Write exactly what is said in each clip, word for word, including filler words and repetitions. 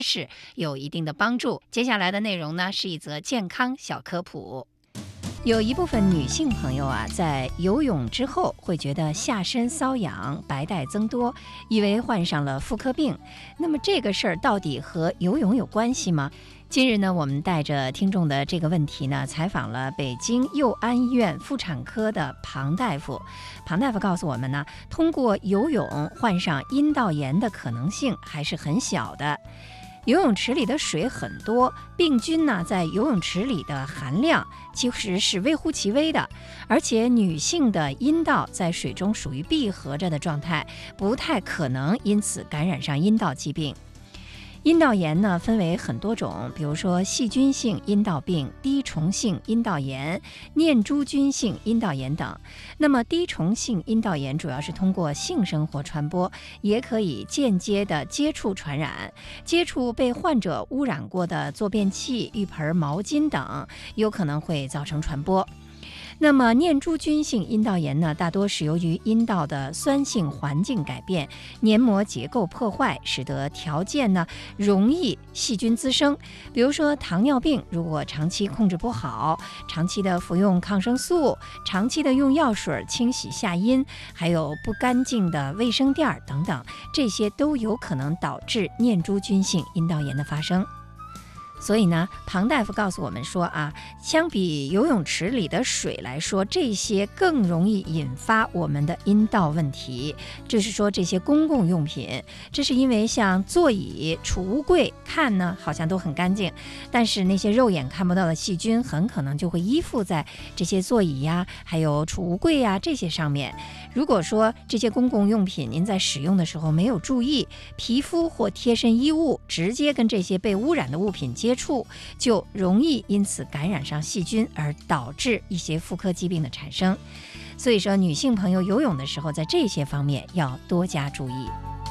是有一定的帮助。接下来的内容呢，是一则健康小科普。有一部分女性朋友啊，在游泳之后会觉得下身瘙痒、白带增多，以为患上了妇科病。那么这个事儿到底和游泳有关系吗？近日呢，我们带着听众的这个问题呢，采访了北京佑安医院妇产科的庞大夫。庞大夫告诉我们呢，通过游泳患上阴道炎的可能性还是很小的。游泳池里的水很多，病菌呢在游泳池里的含量其实是微乎其微的，而且女性的阴道在水中属于闭合着的状态，不太可能因此感染上阴道疾病。阴道炎呢分为很多种，比如说细菌性阴道病、滴虫性阴道炎、念珠菌性阴道炎等。那么滴虫性阴道炎主要是通过性生活传播，也可以间接的接触传染，接触被患者污染过的坐便器、浴盆、毛巾等，有可能会造成传播。那么念珠菌性阴道炎呢，大多是由于阴道的酸性环境改变，黏膜结构破坏，使得条件呢容易细菌滋生。比如说糖尿病，如果长期控制不好，长期的服用抗生素，长期的用药水清洗下阴，还有不干净的卫生垫等等，这些都有可能导致念珠菌性阴道炎的发生。所以呢，庞大夫告诉我们说啊，相比游泳池里的水来说，这些更容易引发我们的阴道问题。就是说这些公共用品，这是因为像座椅、储物柜看呢好像都很干净，但是那些肉眼看不到的细菌很可能就会依附在这些座椅呀、还有储物柜呀这些上面。如果说这些公共用品您在使用的时候没有注意，皮肤或贴身衣物直接跟这些被污染的物品接触，就容易因此感染上细菌，而导致一些妇科疾病的产生。所以说女性朋友游泳的时候，在这些方面要多加注意。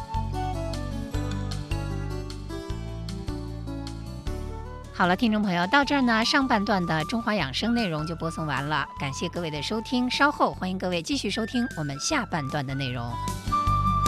好了，听众朋友，到这儿呢，上半段的中华养生内容就播送完了，感谢各位的收听，稍后欢迎各位继续收听我们下半段的内容。